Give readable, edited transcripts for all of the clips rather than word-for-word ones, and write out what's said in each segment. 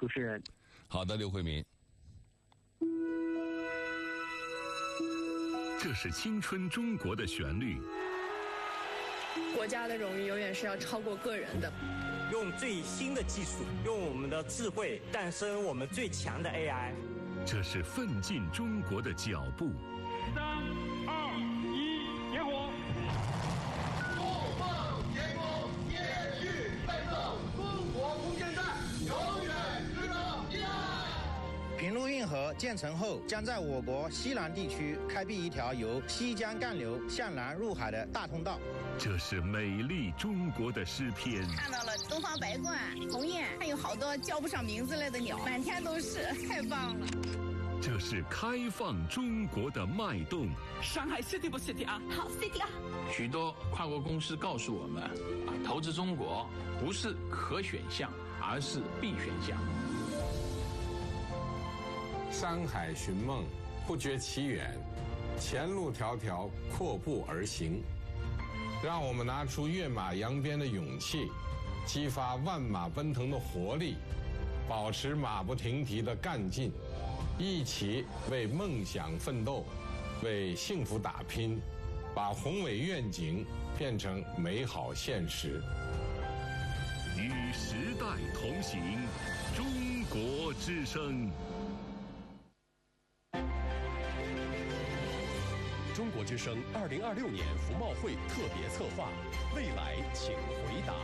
主持人。 好的，刘慧民。 这是青春中国的旋律。 国家的荣誉永远是要超过个人的。 用最新的技术，用我们的智慧诞生我们最强的 AI。 这是奋进中国的脚步。3、 2、1，点火！ 不放天空，天域备奏，中国空间站永远值得依赖。 平陆运河建成后，将在我国西南地区开辟一条由西江干流向南入海的大通道。 这是美丽中国的诗篇。 看到了东方白鹳、鸿雁，还有好多叫不上名字类的鸟，满天都是，太棒了。 这是开放中国的脉动。 上海 City 不 City 啊？ 好 City 啊！ 许多跨国公司告诉我们，投资中国不是可选项，而是必选项。 山海寻梦，不觉其远，前路迢迢，阔步而行。让我们拿出跃马扬鞭的勇气，激发万马奔腾的活力，保持马不停蹄的干劲，一起为梦想奋斗，为幸福打拼，把宏伟愿景变成美好现实。 与时代同行，中国之声。 中国之声2026年服贸会特别策划，未来请回答。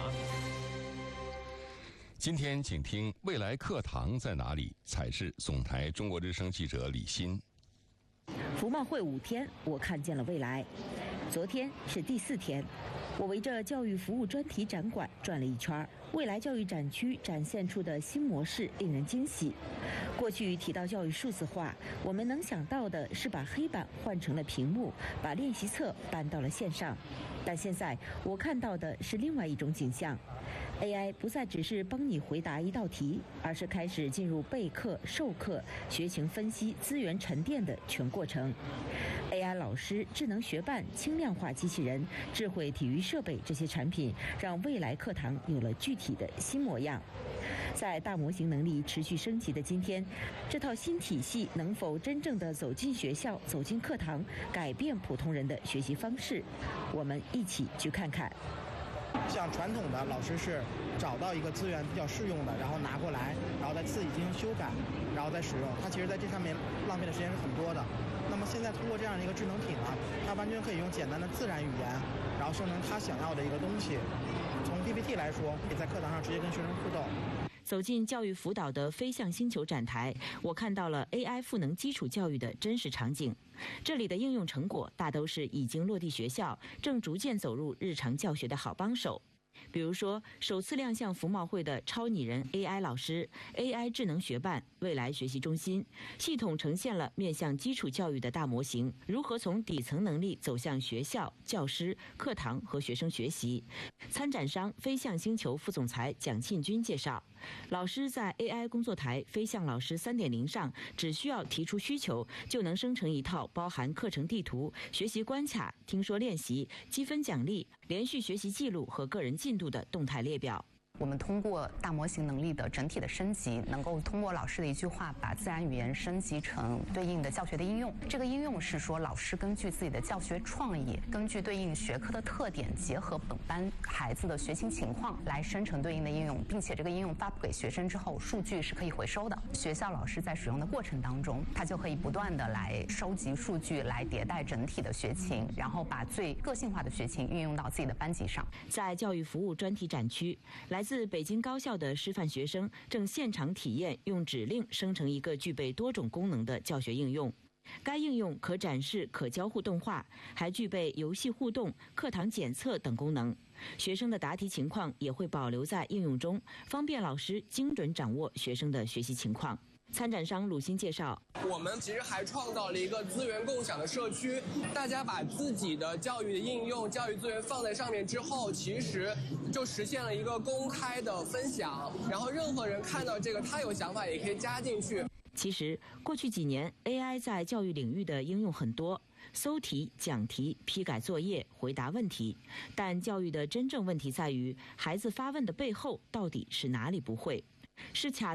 今天请听未来课堂在哪里？采视总台中国之声记者李欣。 服贸会5天，我看见了未来。昨天是第4天，我围着教育服务专题展馆转了一圈。未来教育展区展现出的新模式令人惊喜。过去提到教育数字化，我们能想到的是把黑板换成了屏幕，把练习册搬到了线上。但现在我看到的是另外一种景象。AI 不再只是帮你回答一道题，而是开始进入备课、授课、学情分析、资源沉淀的全过程。AI 老师、智能学伴、轻量化机器人、智慧体育设备这些产品，让未来课堂有了具体的新模样。在大模型能力持续升级的今天，这套新体系能否真正的走进学校、走进课堂，改变普通人的学习方式？我们一起去看看。 像传统的老师是找到一个资源比较适用的，然后拿过来，然后再自己进行修改，然后再使用。它其实在这上面浪费的时间是很多的。那么现在通过这样的一个智能体呢，它完全可以用简单的自然语言，然后生成他想要的一个东西。从 PPT 来说，可以在课堂上直接跟学生互动。 走进教育辅导的飞向星球展台，我看到了 AI 赋能基础教育的真实场景。这里的应用成果大都是已经落地学校，正逐渐走入日常教学的好帮手。比如说，首次亮相服贸会的超拟人 AI 老师、AI 智能学伴、未来学习中心，系统呈现了面向基础教育的大模型，如何从底层能力走向学校、教师、课堂和学生学习。参展商飞向星球副总裁蒋庆军介绍，老师在 AI 工作台飞向老师 3.0 上，只需要提出需求，就能生成一套包含课程地图、学习关卡、听说练习、积分奖励、连续学习记录和个人进度的动态列表。 我们通过大模型能力的整体的升级，能够通过老师的一句话，把自然语言升级成对应的教学的应用。这个应用是说，老师根据自己的教学创意，根据对应学科的特点，结合本班孩子的学情情况来生成对应的应用，并且这个应用发布给学生之后，数据是可以回收的。学校老师在使用的过程当中，他就可以不断的来收集数据，来迭代整体的学情，然后把最个性化的学情运用到自己的班级上。 在教育服务专题展区，来自北京高校的师范学生正现场体验用指令生成一个具备多种功能的教学应用。该应用可展示可交互动画，还具备游戏互动、课堂检测等功能。学生的答题情况也会保留在应用中，方便老师精准掌握学生的学习情况。参展商鲁鑫介绍， 我们其实还创造了一个资源共享的社区，大家把自己的教育的应用、教育资源放在上面之后，其实就实现了一个公开的分享，然后任何人看到这个，他有想法也可以加进去。 其实过去几年 AI 在教育领域的应用很多，搜题、讲题、批改作业、回答问题，但教育的真正问题在于孩子发问的背后到底是哪里不会，是卡